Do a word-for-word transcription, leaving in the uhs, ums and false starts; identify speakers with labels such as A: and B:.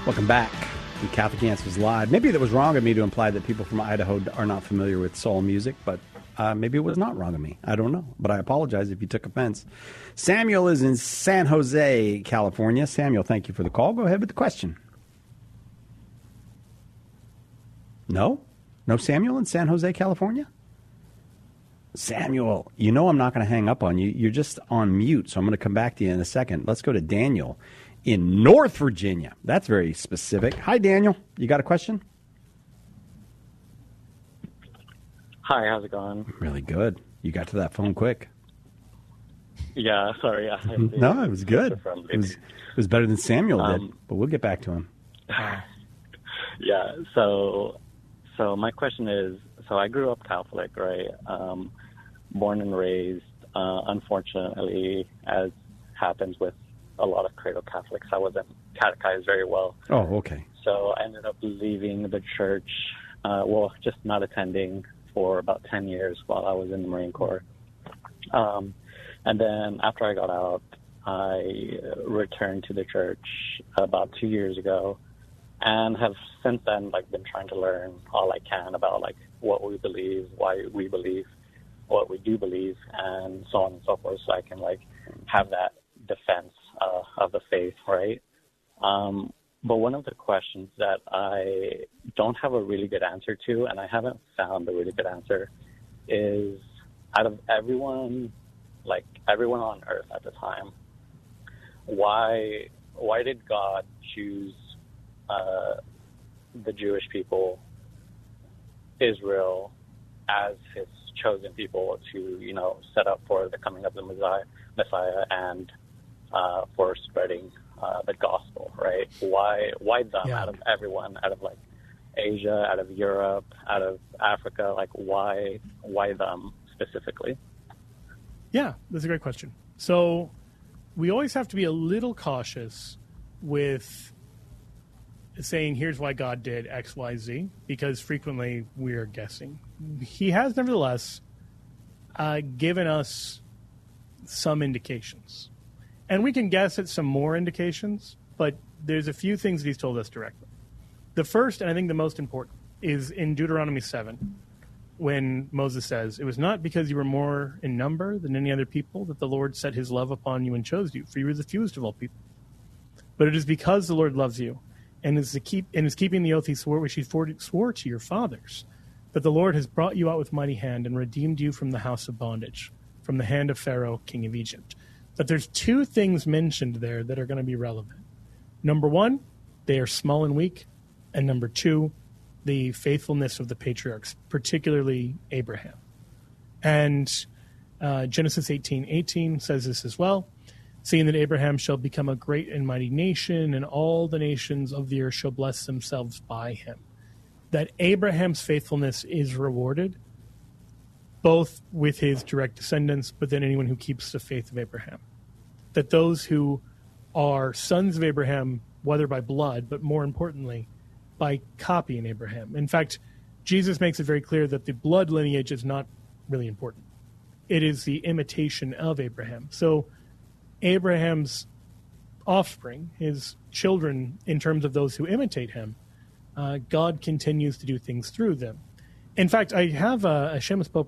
A: Welcome back to Catholic Answers Live. Maybe that was wrong of me to imply that people from Idaho are not familiar with soul music, but uh, maybe it was not wrong of me. I don't know, but I apologize if you took offense. Samuel is in San Jose, California. Samuel, thank you for the call. Go ahead with the question. No? No Samuel in San Jose, California? Samuel, you know I'm not going to hang up on you. You're just on mute, so I'm going to come back to you in a second. Let's go to Daniel in North Virginia. That's very specific. Hi, Daniel. You got a question?
B: Hi, how's it going?
A: Really good. You got to that phone quick.
B: Yeah, sorry. I had to,
A: no, it was good. It was, it was better than Samuel um, did, but we'll get back to him.
B: Yeah, so so my question is, so I grew up Catholic, right? Um, born and raised. Uh, unfortunately, as happens with a lot of cradle Catholics, I wasn't catechized very well.
A: Oh, okay.
B: So I ended up leaving the church, uh, well, just not attending for about ten years while I was in the Marine Corps. Um, and then after I got out, I returned to the church about two years ago and have since then, like, been trying to learn all I can about, like, what we believe, why we believe, what we do believe, and so on and so forth, so I can, like, have that defense uh, of the faith, right? Um, but one of the questions that I don't have a really good answer to, and I haven't found a really good answer, is out of everyone, like everyone on earth at the time, why why did God choose uh, the Jewish people, Israel, as his chosen people to, you know, set up for the coming of the Messiah, Messiah and uh, for spreading uh, the gospel, right? Why, why them yeah. out of everyone, out of like Asia, out of Europe, out of Africa? Like, why, why them specifically?
C: Yeah, that's a great question. So we always have to be a little cautious with saying, here's why God did X, Y, Z, because frequently we're guessing. He has, nevertheless, uh, given us some indications. And we can guess at some more indications, but there's a few things that he's told us directly. The first, and I think the most important, is in Deuteronomy seven, when Moses says, it was not because you were more in number than any other people that the Lord set his love upon you and chose you, for you were the fewest of all people. But it is because the Lord loves you and is, to keep, and is keeping the oath he swore, which he swore to your fathers, that the Lord has brought you out with mighty hand and redeemed you from the house of bondage, from the hand of Pharaoh, king of Egypt. But there's two things mentioned there that are going to be relevant. Number one, they are small and weak. And number two, the faithfulness of the patriarchs, particularly Abraham. And uh, Genesis eighteen eighteen says this as well, seeing that Abraham shall become a great and mighty nation, and all the nations of the earth shall bless themselves by him. That Abraham's faithfulness is rewarded, both with his direct descendants, but then anyone who keeps the faith of Abraham. That those who are sons of Abraham, whether by blood, but more importantly, by copying Abraham. In fact, Jesus makes it very clear that the blood lineage is not really important. It is the imitation of Abraham. So Abraham's offspring, his children, in terms of those who imitate him, uh, God continues to do things through them. In fact, I have a, a Shemus Pope